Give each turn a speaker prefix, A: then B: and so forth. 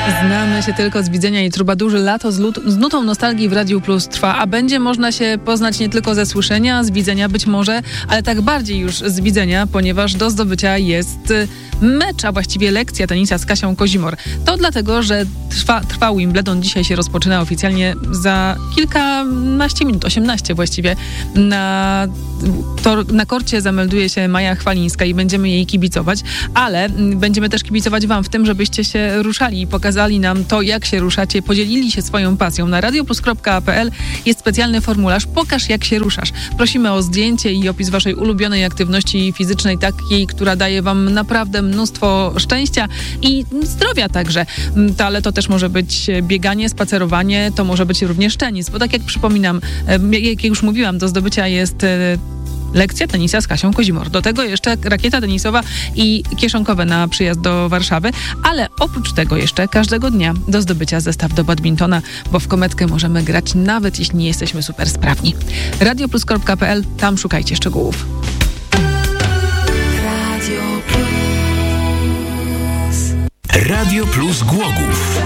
A: Znamy się tylko z widzenia i trubadurzy. Lato z nutą nostalgii w Radiu Plus trwa, a będzie można się poznać nie tylko ze słyszenia, z widzenia być może, ale tak bardziej już z widzenia, ponieważ do zdobycia jest mecz, a właściwie lekcja tenisa z Kasią Kozimor. To dlatego, że trwa Wimbledon. Dzisiaj się rozpoczyna oficjalnie za kilkanaście minut, 18 właściwie. Na korcie zamelduje się Maja Chwalińska i będziemy jej kibicować, ale będziemy też kibicować wam w tym, żebyście się ruszali i pokazali nam to, jak się ruszacie, podzielili się swoją pasją. Na radioplus.pl jest specjalny formularz Pokaż, jak się ruszasz. Prosimy o zdjęcie i opis waszej ulubionej aktywności fizycznej, takiej, która daje wam naprawdę mnóstwo szczęścia i zdrowia także. Ale to też może być bieganie, spacerowanie, to może być również tenis, bo tak jak przypominam, jak już mówiłam, do zdobycia jest lekcja tenisa z Kasią Kozimor. Do tego jeszcze rakieta tenisowa i kieszonkowe na przyjazd do Warszawy, ale oprócz tego jeszcze każdego dnia do zdobycia zestaw do badmintona, bo w kometkę możemy grać nawet jeśli nie jesteśmy super sprawni. radioplus.pl, tam szukajcie szczegółów.
B: Radio Plus Głogów.